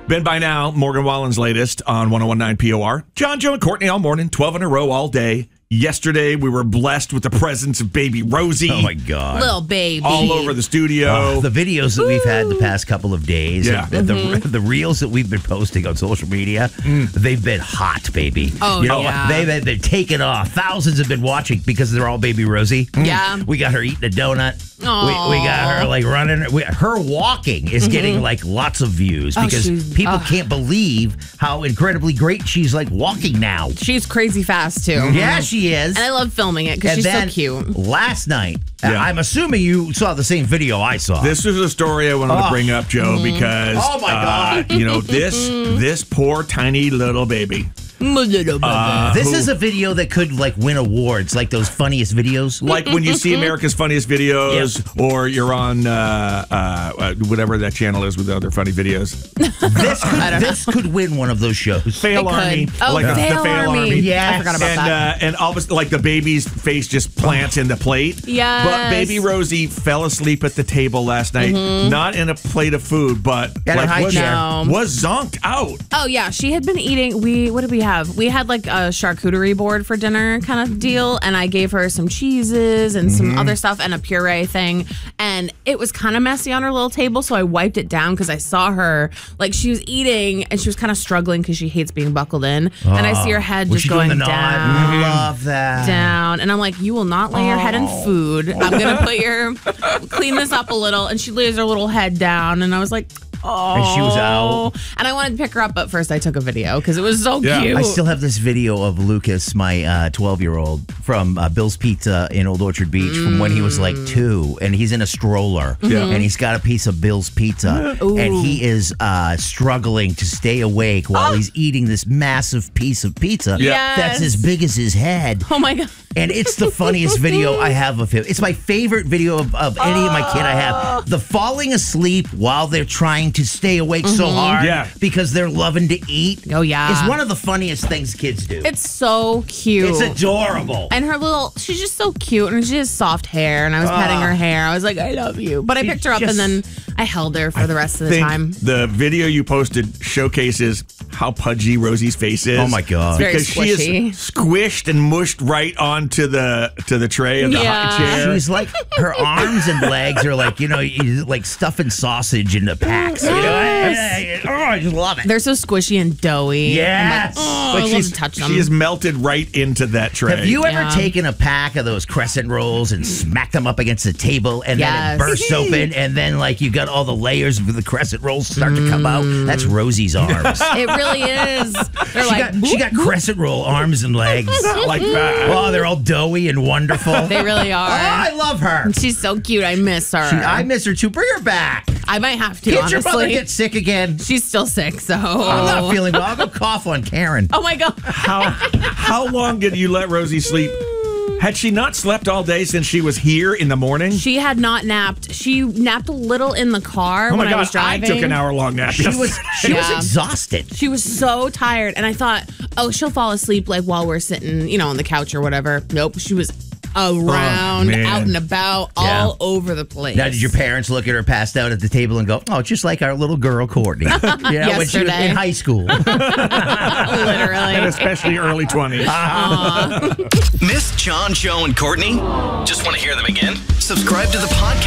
Been by now, Morgan Wallen's latest on 101.9 POR. John, Joe, and Courtney all morning, 12 in a row all day. Yesterday, we were blessed with the presence of baby Rosie. Oh, my God. Little baby. All over the studio. The videos that we've had the past couple of days, Yeah. and the reels that we've been posting on social media, they've been hot, baby. Oh, yeah. They've been taken off. Thousands have been watching because they're all baby Rosie. Yeah. We got her eating a donut. We Aw. got her like running. Her walking is getting like lots of views because people can't believe how incredibly great she's like walking now. She's crazy fast, too. Yeah, she is. And I love filming it because she's so cute. Last night, Yeah. I'm assuming you saw the same video I saw. This is a story I wanted to bring up, Joe, because Oh, my God. This poor tiny little baby. This is a video that could like win awards, like those funniest videos. Like when you see America's Funniest Videos, or you're on whatever that channel is with the other funny videos. This could win one of those shows. Fail It could. Army. Oh, like the Fail Army. Yes. I forgot about that. And all of a sudden, like the baby's face just plants in the plate. Yes. But baby Rosie fell asleep at the table last night, not in a plate of food, but At her high was, chair. was zonked out. Oh, yeah. She had been eating. What did we have? We had like a charcuterie board for dinner kind of deal. And I gave her some cheeses and some other stuff and a puree thing. And it was kind of messy on her little table. So I wiped it down because I saw her like she was eating and she was kind of struggling because she hates being buckled in. And I see her head Was just she going doing the nod? down. Love that. Down, and I'm like, you will not lay your head in food. I'm gonna clean this up a little. And she lays her little head down, and I was like, oh. And she was out. And I wanted to pick her up, but first I took a video because it was so Yeah. cute. I still have this video of Lucas, my 12-year-old, from Bill's Pizza in Old Orchard Beach from when he was like 2, and he's in a stroller, and he's got a piece of Bill's Pizza, and he is struggling to stay awake while he's eating this massive piece of pizza Yes. that's as big as his head. Oh my God. And it's the funniest video I have of him. It's my favorite video of any of my kid I have. The falling asleep while they're trying to stay awake so hard Yeah. because they're loving to eat. Oh, yeah. Is one of the funniest things kids do. It's so cute. It's adorable. And she's just so cute, and she has soft hair, and I was petting her hair. I was like, I love you. But I She's picked her up, just- and then I held her for the rest of the time. The video you posted showcases how pudgy Rosie's face is. Oh, my God. It's very Because she squishy. is squished and mushed right onto the tray of the Yeah. high chair. She's like, her arms and legs are like, like stuffing sausage into packs. You know? I just love it. They're so squishy and doughy. Yes. I love to touch them. She is melted right into that tray. Have you ever Yeah. taken a pack of those crescent rolls and smacked them up against the table and then Yes. it bursts open and then like you got all the layers of the crescent rolls start to come out? That's Rosie's arms. It really is. They're She got crescent roll arms and legs. Not like that. Oh, they're all doughy and wonderful. they really Oh, are. I love her. She's so cute. I miss her. I miss her too. Bring her back. I might have to, Can't your brother honestly. get sick again? She's still sick, so. I'm not feeling well. I'll go cough on Karen. Oh, my God. How long did you let Rosie sleep? Had she not slept all day since she was here in the morning? She had not napped. She napped a little in the car Oh my when I was God, I driving. took an hour-long nap. She was Yeah. exhausted. She was so tired, and I thought, oh, she'll fall asleep like while we're sitting, on the couch or whatever. Nope, she was around, man. out and about, all over the place. Now, did your parents look at her passed out at the table and go, "Oh, just like our little girl Courtney"? When she was Yesterday. in high school. And Literally. especially early 20s. Miss John, Joe, and Courtney? Just want to hear them again? Subscribe to the podcast.